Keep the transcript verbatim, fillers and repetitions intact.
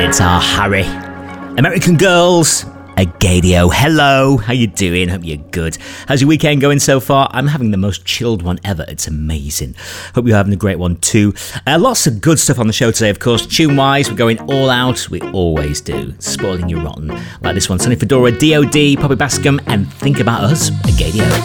It's our Harry. American Girls, Agadio. Hello, how you doing? Hope you're good. How's your weekend going so far? I'm having the most chilled one ever. It's amazing. Hope you're having a great one too. Uh, lots of good stuff on the show today, of course. Tune-wise, we're going all out. We always do. Spoiling you rotten. Like this one, Sonny Fedora, D O D, Poppy Bascom, and Think About Us, Agadio.